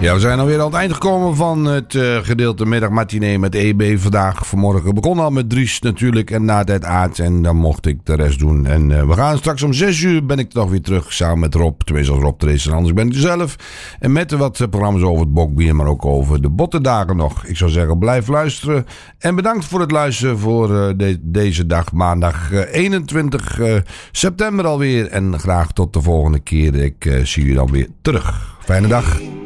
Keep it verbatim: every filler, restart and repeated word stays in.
Ja, we zijn alweer aan het eind gekomen van het uh, gedeelte middagmatinee met E B vandaag. Vanmorgen begon al met Dries natuurlijk en na tijd Aard. En dan mocht ik de rest doen. En uh, we gaan straks om zes uur ben ik toch weer terug samen met Rob. Tenminste als Rob er is en anders ben ik er zelf. En met wat uh, programma's over het bokbier, maar ook over de bottendagen nog. Ik zou zeggen, blijf luisteren. En bedankt voor het luisteren voor uh, de, deze dag. Maandag uh, eenentwintig uh, september alweer. En graag tot de volgende keer. Ik uh, zie u dan weer terug. Fijne dag.